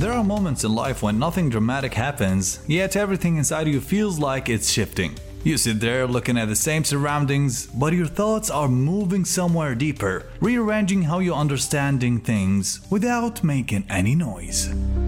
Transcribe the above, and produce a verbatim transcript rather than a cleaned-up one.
There are moments in life when nothing dramatic happens, yet everything inside you feels like it's shifting. You sit there looking at the same surroundings, but your thoughts are moving somewhere deeper, rearranging how you're understanding things without making any noise.